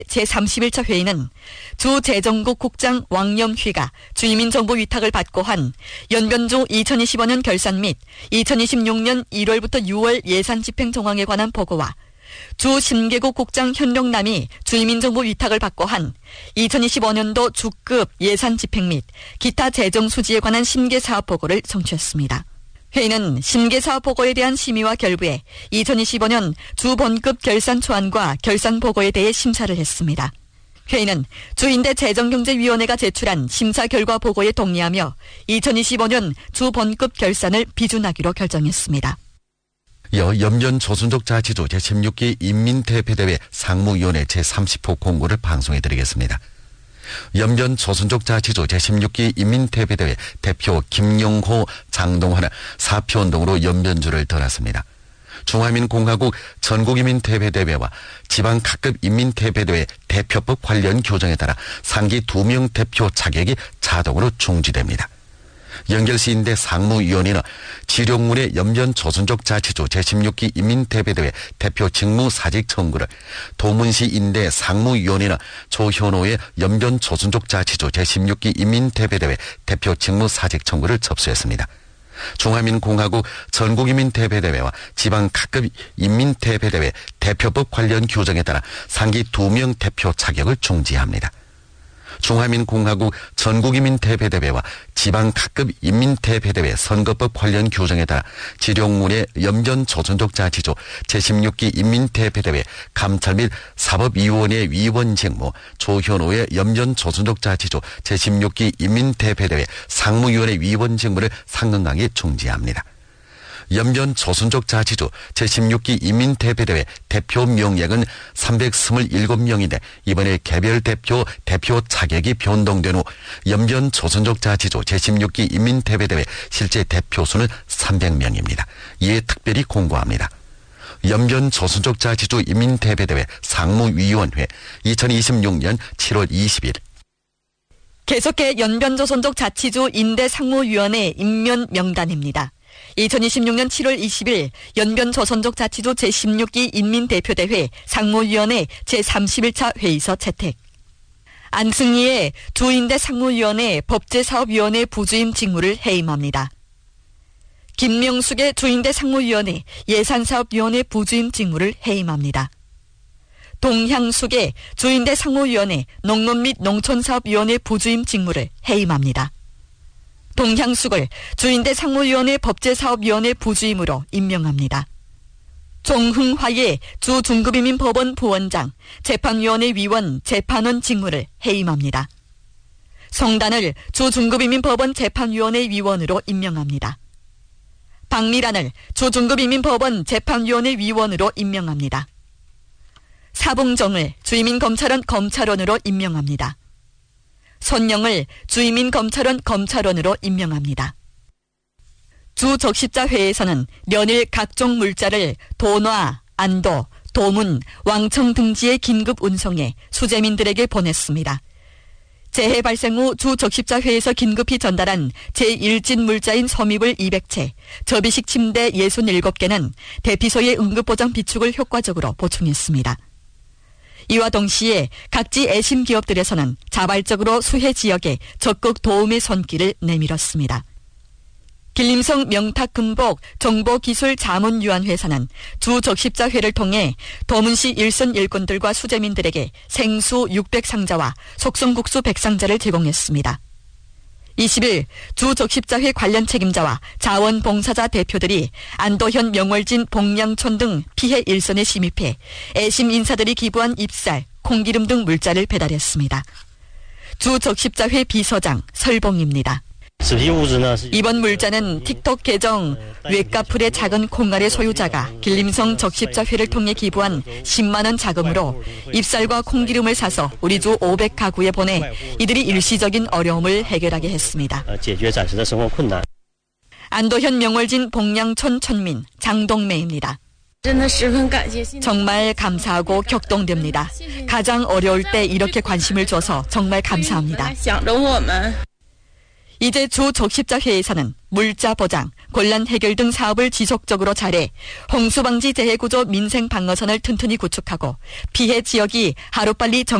제31차 회의는 주재정국 국장 왕염휘가 주민정보 위탁을 받고 한 연변조 2025년 결산 및 2026년 1월부터 6월 예산 집행 정황에 관한 보고와 주 심계국 국장 현룡남이 주민정보 위탁을 받고 한 2025년도 주급 예산 집행 및 기타 재정 수지에 관한 심계 사업 보고를 청취했습니다. 회의는 심계 사업 보고에 대한 심의와 결부에 2025년 주본급 결산 초안과 결산 보고에 대해 심사를 했습니다. 회의는 주인대 재정경제위원회가 제출한 심사 결과 보고에 동의하며 2025년 주본급 결산을 비준하기로 결정했습니다. 이어 연변조선족 자치주 제16기 인민대표대회 상무위원회 제30호 공고를 방송해드리겠습니다. 연변조선족 자치주 제16기 인민대표대회 대표 김영호, 장동환은 사표운동으로 연변주를 떠났습니다. 중화민공화국 전국인민대표대회와 지방 각급 인민대표대회 대표법 관련 교정에 따라 상기 2명 대표 자격이 자동으로 중지됩니다. 연결시인대 상무위원회는 지룡문의 연변조선족 자치주 제16기 인민대표대회 대표 직무 사직 청구를, 도문시인대 상무위원회는 조현호의 연변조선족 자치주 제16기 인민대표대회 대표 직무 사직 청구를 접수했습니다. 중화민공화국 전국인민대표대회와 지방 각급 인민대표대회 대표법 관련 규정에 따라 상기 2명 대표 자격을 중지합니다. 중화민공화국 전국인민대표대회와 지방 각급 인민대표대회 선거법 관련 규정에 따라 지룡문의 연변조선족 자치주 제16기 인민대표대회 감찰 및 사법위원회 위원 직무, 조현호의 연변조선족 자치주 제16기 인민대표대회 상무위원회 위원 직무를 상근강에 중지합니다. 연변조선족 자치주 제16기 인민대표대회 대표 명액은 327명인데 이번에 개별 대표 자격이 변동된 후 연변조선족 자치주 제16기 인민대표대회 실제 대표 수는 300명입니다. 이에 특별히 공고합니다. 연변조선족 자치주 인민대표대회 상무위원회 2026년 7월 20일 계속해 연변조선족 자치주 인대상무위원회 임면 명단입니다. 2026년 7월 20일 연변조선족 자치주 제16기 인민대표대회 상무위원회 제31차 회의서 채택. 안승희의 주인대 상무위원회 법제사업위원회 부주임 직무를 해임합니다. 김명숙의 주인대 상무위원회 예산사업위원회 부주임 직무를 해임합니다. 동향숙의 주인대 상무위원회 농론 및 농촌사업위원회 부주임 직무를 해임합니다. 동향숙을 주인대 상무위원회 법제사업위원회 부주임으로 임명합니다. 종흥화의 주중급이민법원 부원장, 재판위원회 위원, 재판원 직무를 해임합니다. 성단을 주중급이민법원 재판위원회 위원으로 임명합니다. 박미란을 주중급이민법원 재판위원회 위원으로 임명합니다. 사봉정을 주이민검찰원 검찰원으로 임명합니다. 손영을 주이민검찰원 검찰원으로 임명합니다. 주적십자회에서는 연일 각종 물자를 도놔, 안도, 도문, 왕청 등지에 긴급 운송해 수재민들에게 보냈습니다. 재해 발생 후 주적십자회에서 긴급히 전달한 제1진 물자인 섬이불 200채, 접이식 침대 67개는 대피소의 응급보장 비축을 효과적으로 보충했습니다. 이와 동시에 각지 애심 기업들에서는 자발적으로 수해 지역에 적극 도움의 손길을 내밀었습니다. 길림성 명탁금복 정보기술자문유한회사는 주적십자회를 통해 도문시 일선 일꾼들과 수재민들에게 생수 600상자와 속성국수 100상자를 제공했습니다. 20일 주적십자회 관련 책임자와 자원봉사자 대표들이 안도현, 명월진, 복량촌 등 피해 일선에 침입해 애심 인사들이 기부한 잎살, 콩기름 등 물자를 배달했습니다. 주적십자회 비서장 설봉입니다. 이번 물자는 틱톡 계정 웹카풀의 작은 콩알의 소유자가 길림성 적십자회를 통해 기부한 10만 원 자금으로 잎살과 콩기름을 사서 우리 주 500가구에 보내 이들이 일시적인 어려움을 해결하게 했습니다. 안도현, 명월진, 복량촌 촌민 장동매입니다. 정말 감사하고 격동됩니다. 가장 어려울 때 이렇게 관심을 줘서 정말 감사합니다. 이제 주 적십자 회의에서는 물자 보장, 곤란 해결 등 사업을 지속적으로 잘해 홍수 방지 재해 구조 민생 방어선을 튼튼히 구축하고 피해 지역이 하루빨리